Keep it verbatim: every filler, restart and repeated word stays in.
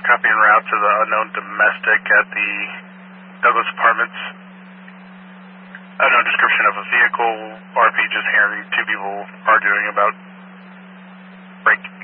Copy en route to the unknown domestic at the Douglas Apartments. Unknown description of a vehicle. R P just hearing two people arguing about brake.